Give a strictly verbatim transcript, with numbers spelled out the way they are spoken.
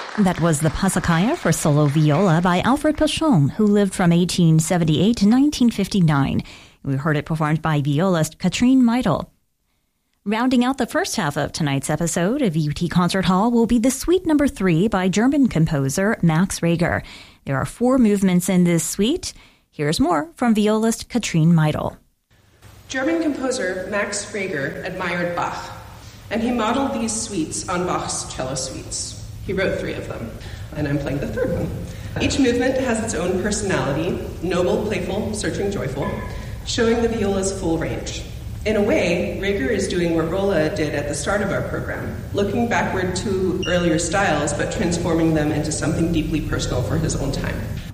That was the Passacaglia for solo viola by Alfred Pachon, who lived from eighteen seventy-eight to nineteen fifty-nine. We heard it performed by violist Katrine Meidel. Rounding out the first half of tonight's episode of V U T Concert Hall will be the Suite Number Three by German composer Max Reger. There are four movements in this suite. Here's more from violist Katrine Meidel. German composer Max Reger admired Bach, and he modeled these suites on Bach's cello suites. He wrote three of them, and I'm playing the third one. Each movement has its own personality, noble, playful, searching, joyful, showing the viola's full range. In a way, Reger is doing what Rolla did at the start of our program, looking backward to earlier styles, but transforming them into something deeply personal for his own time.